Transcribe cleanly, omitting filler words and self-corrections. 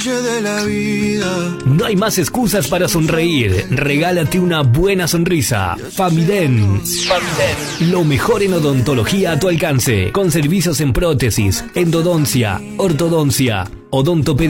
de la vida. No hay más excusas para sonreír. Regálate una buena sonrisa. Famiden. Lo mejor en odontología a tu alcance. Con servicios en prótesis, endodoncia, ortodoncia, odontopediatría.